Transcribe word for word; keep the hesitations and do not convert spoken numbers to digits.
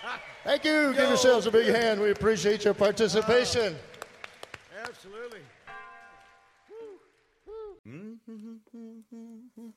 Thank you. Give yourselves a big hand. We appreciate your participation. Absolutely. Woo. Woo.